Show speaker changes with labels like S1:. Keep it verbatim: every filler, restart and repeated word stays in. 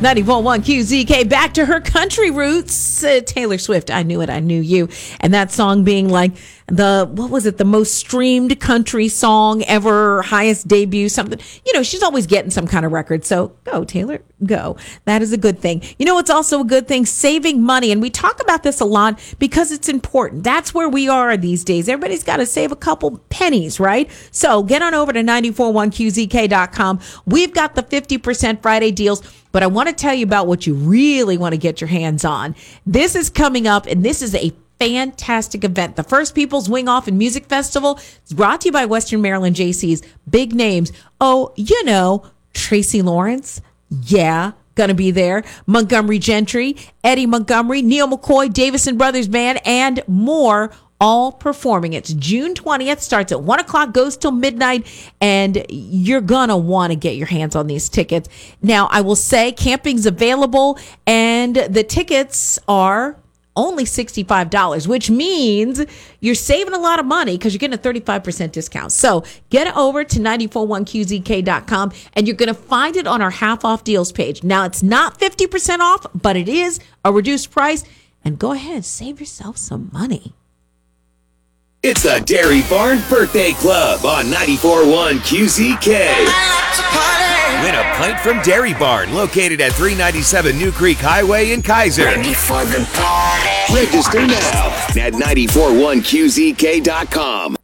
S1: ninety-four point one Q Z K, back to her country roots. Uh, Taylor Swift, I Knew It, I Knew You. And that song being like the, what was it, the most streamed country song ever, highest debut, something. You know, she's always getting some kind of record. So go, Taylor, go. That is a good thing. You know, it's also a good thing, saving money. And we talk about this a lot because it's important. That's where we are these days. Everybody's got to save a couple pennies, right? So get on over to nine four one Q Z K dot com. We've got the fifty percent Friday deals, but I want to tell you about what you really want to get your hands on. This is coming up, and this is a fantastic event. The First Peoples Wing Off and Music Festival is brought to you by Western Maryland J C's. Big names. Oh, you know, Tracy Lawrence. Yeah, gonna be there. Montgomery Gentry, Eddie Montgomery, Neil McCoy, Davison Brothers Band, and more, all performing. It's June twentieth, starts at one o'clock, goes till midnight, and you're gonna want to get your hands on these tickets. Now, I will say camping's available, and the tickets are only sixty-five dollars, which means you're saving a lot of money because you're getting a thirty-five percent discount. So get over to nine four one Q Z K dot com, and you're going to find it on our half off deals page. Now, it's not fifty percent off, but it is a reduced price. And go ahead, save yourself some money.
S2: It's the Dairy Barn Birthday Club on ninety-four point one Q Z K. Win a pint from Dairy Barn, located at three ninety-seven New Creek Highway in Kaiser. Ready for the party. Register now at nine four one Q Z K dot com.